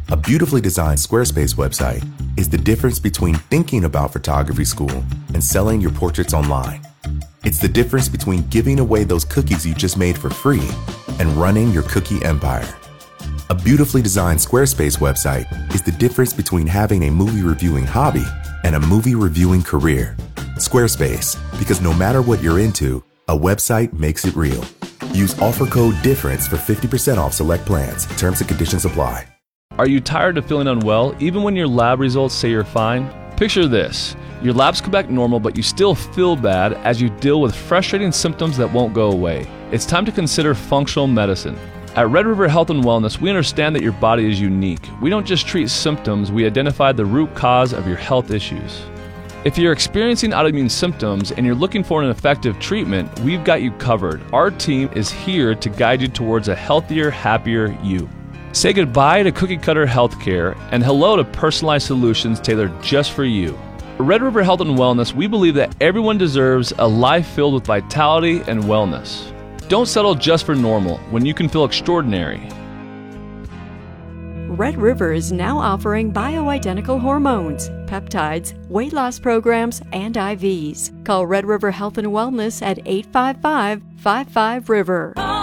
A beautifully designed Squarespace website is the difference between thinking about photography school and selling your portraits online. It's the difference between giving away those cookies you just made for free and running your cookie empire. A beautifully designed Squarespace website is the difference between having a movie reviewing hobby and a movie reviewing career. Squarespace, because no matter what you're into, a website makes it real. Use offer code DIFFERENCE for 50% off select plans. Terms and conditions apply. Are you tired of feeling unwell even when your lab results say you're fine? Picture this. Your labs come back normal, but you still feel bad as you deal with frustrating symptoms that won't go away. It's time to consider functional medicine. At Red River Health and Wellness, we understand that your body is unique. We don't just treat symptoms, we identify the root cause of your health issues. If you're experiencing autoimmune symptoms and you're looking for an effective treatment, we've got you covered. Our team is here to guide you towards a healthier, happier you. Say goodbye to cookie-cutter healthcare and hello to personalized solutions tailored just for you. At Red River Health and Wellness, we believe that everyone deserves a life filled with vitality and wellness. Don't settle just for normal when you can feel extraordinary. Red River is now offering bioidentical hormones, peptides, weight loss programs, and IVs. Call Red River Health and Wellness at 855-55-RIVER.